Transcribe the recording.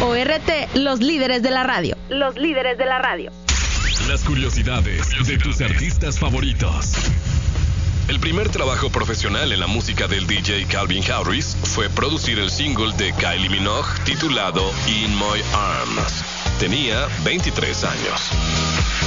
ORT, los líderes de la radio. Los líderes de la radio. Las curiosidades de tus artistas favoritos. El primer trabajo profesional en la música del DJ Calvin Harris fue producir el single de Kylie Minogue titulado In My Arms. Tenía 23 años.